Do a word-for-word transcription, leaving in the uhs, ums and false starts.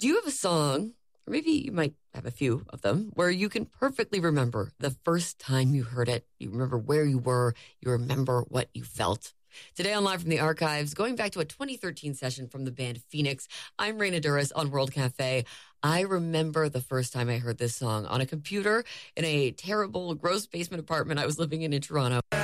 Do you have a song, or maybe you might have a few of them, where you can perfectly remember the first time you heard it? You remember where you were. You remember what you felt. Today on Live from the Archives, going back to a twenty thirteen session from the band Phoenix, I'm Raina Duras on World Cafe. I remember the first time I heard this song on a computer in a terrible, gross basement apartment I was living in in Toronto.